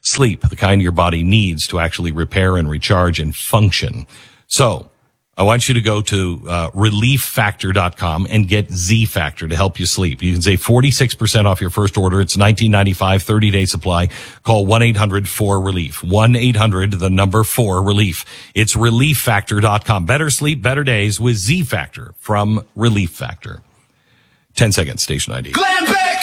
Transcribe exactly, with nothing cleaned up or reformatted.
sleep, the kind your body needs to actually repair and recharge and function. So I want you to go to uh, relief factor dot com and get Z Factor to help you sleep. You can save forty-six percent off your first order. It's nineteen ninety-five, thirty-day supply. Call one eight hundred four relief. one eight hundred, the number four, relief. It's relief factor dot com. Better sleep, better days with Z Factor from Relief Factor. ten seconds, station I D. Glenn